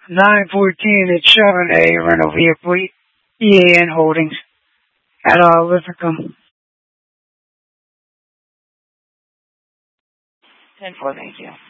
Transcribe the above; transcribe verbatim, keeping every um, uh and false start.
nine fourteen at Chevrolet rental vehicle, E A N Holdings at uh, Lithicum. ten four, thank you.